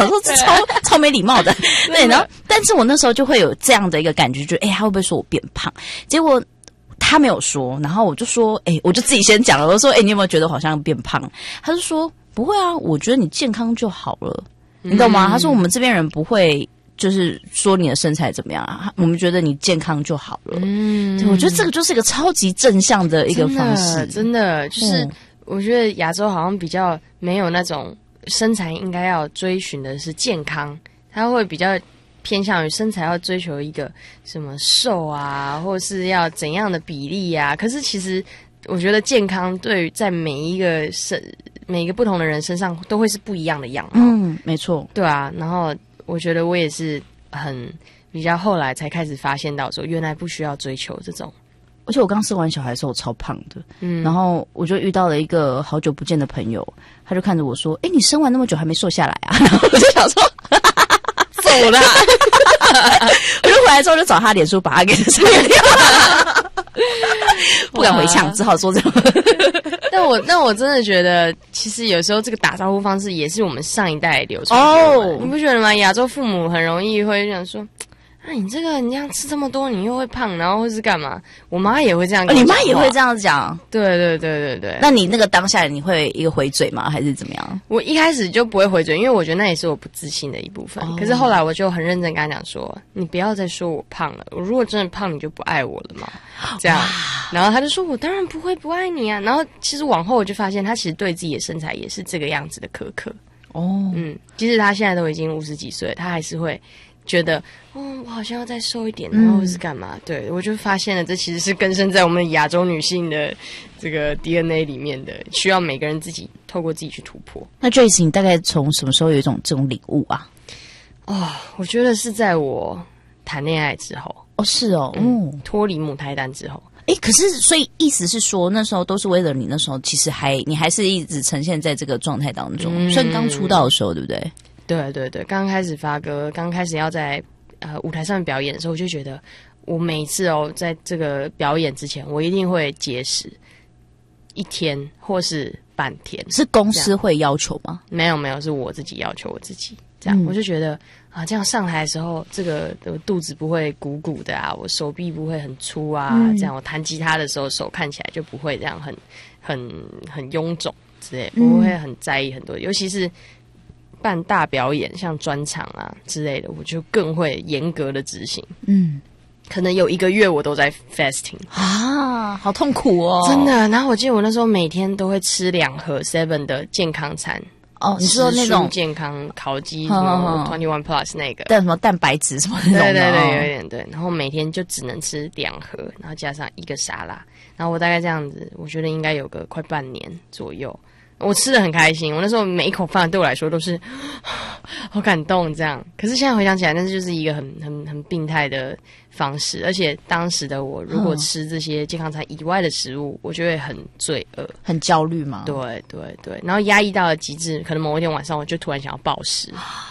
想说这超没礼貌的。对，然后但是我那时候就会有这样的一个感觉，就他会不会说我变胖？结果他没有说，然后我就说我就自己先讲了，我说你有没有觉得好像变胖？他就说不会啊，我觉得你健康就好了，你懂吗？他说我们这边人不会就是说你的身材怎么样啊，我们觉得你健康就好了。对，我觉得这个就是一个超级正向的一个方式， 真的就是我觉得亚洲好像比较没有那种身材应该要追寻的是健康，他会比较偏向于身材要追求一个什么瘦啊，或是要怎样的比例啊。可是其实我觉得健康对于在每一个不同的人身上都会是不一样的样貌。 没错， 对啊。然后我觉得我也是比较后来才开始发现到说，原来不需要追求这种。 而且我刚生完小孩的时候我超胖的，然后我就遇到了一个好久不见的朋友，他就看着我说：“你生完那么久还没瘦下来啊？”然后我就想说。 走了， 我就回来之后就找他脸书把他给删掉，不敢回呛，只好说这样。 但我真的觉得，其实有时候这个打招呼方式也是我们上一代流传的。你不觉得吗？亚洲父母很容易会想说。你这个你这样吃这么多，你又会胖，然后会是干嘛？我妈也会这样跟我讲话。 你妈也会这样讲？ 对。 那你那个当下你会一个回嘴吗？还是怎么样？ 我一开始就不会回嘴，因为我觉得那也是我不自信的一部分。可是后来我就很认真跟她讲说：“你不要再说我胖了，我如果真的胖，你就不爱我了嘛。”这样，然后她就说：“我当然不会不爱你啊。”然后其实往后我就发现，她其实对自己的身材也是这个样子的苛刻。即使她现在都已经50几岁，她还是会。觉得我好像要再瘦一点，然后是干嘛？对，我就发现了，这其实是根深在我们亚洲女性的这个 DNA 里面的，需要每个人自己透过自己去突破。 那 Joyce， 你大概从什么时候有这种领悟啊？ 我觉得是在我谈恋爱之后。 是哦， 脱离母胎单之后。 可是所以意思是说，那时候都是为了你，那时候其实你还是一直呈现在这个状态当中，虽然刚出道的时候，对不对？ 对，刚开始发歌，刚开始要在舞台上面表演的时候，我就觉得我每一次在这个表演之前，我一定会节食1天或是半天。 是公司会要求吗？ 没有，是我自己要求我自己。这样我就觉得这样上台的时候，这个肚子不会鼓鼓的啊，我手臂不会很粗啊，这样我弹吉他的时候手看起来就不会这样很臃肿之类，不会很在意很多，尤其是。办大表演，像专场啊之类的，我就更会严格的执行。可能有1个月我都在 fasting 啊，好痛苦哦， 真的。然后我记得我那时候每天都会吃2盒 Seven 的健康餐。 你说那种健康烤鸡什么 21 Plus 那个， 但什么蛋白质什么那种的， 对，有一点对。然后每天就只能吃2盒，然后加上1个沙拉。然后我大概这样子，我觉得应该有个快半年左右。我吃得很开心，我那时候每一口饭对我来说都是好感动这样。可是现在回想起来，那就是一个很病态的方式，而且当时的我如果吃这些健康餐以外的食物，我就会很罪恶、 很焦虑嘛。 对，然后压抑到了极致，可能某一天晚上我就突然想要暴食。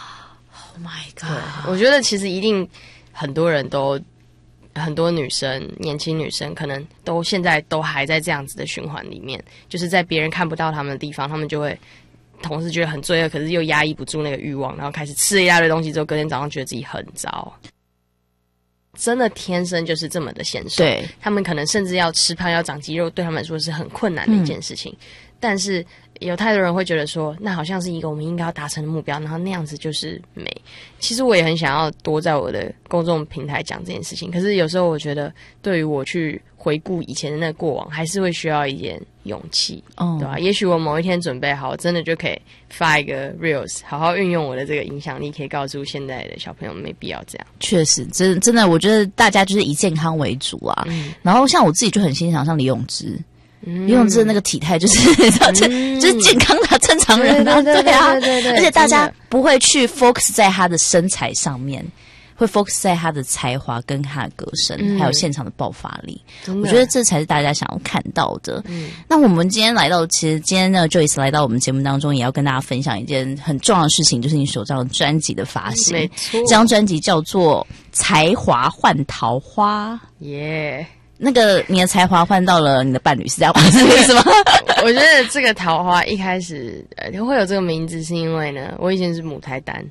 Oh my god！ 我觉得其实一定很多人都。很多女生，年轻女生可能现在都还在这样子的循环里面，就是在别人看不到他们的地方，他们就会同时觉得很罪恶，可是又压抑不住那个欲望，然后开始吃了一大堆东西之后，隔天早上觉得自己很糟。真的天生就是这么的显瘦， 对， 他们可能甚至要吃胖要长肌肉，对他们来说是很困难的一件事情。但是有太多人会觉得说，那好像是一个我们应该要达成的目标，然后那样子就是美。其实我也很想要多在我的公众平台讲这件事情，可是有时候我觉得，对于我去回顾以前的那个过往，还是会需要一点勇气，对吧？也许我某一天准备好，真的就可以发一个 reels， 好好运用我的这个影响力，可以告诉现在的小朋友没必要这样。 确实，真的，我觉得大家就是以健康为主啊。然后像我自己就很欣赏像李永芝。李永芝的那个体态就是就是健康的正常人啊，对啊，而且大家不会去 focus 在他的身材上面，会 focus 在他的才华跟他的歌声，还有现场的爆发力。我觉得这才是大家想要看到的。那我们今天来到，其实今天呢 Joyce 来到我们节目当中，也要跟大家分享一件很重要的事情，就是你首张专辑的发行。 没错， 这张专辑叫做《才华换桃花》。 耶。 那个你的才华换到了你的伴侣，是这样吗？是这个意思吗？ 我觉得这个桃花一开始会有这个名字，是因为呢，我以前是母胎单，